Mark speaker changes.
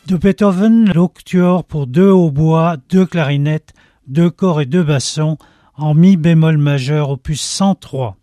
Speaker 1: De Beethoven, l'octuor pour 2 hautbois, 2 clarinettes, 2 cors et 2 bassons, en mi bémol majeur, opus 103.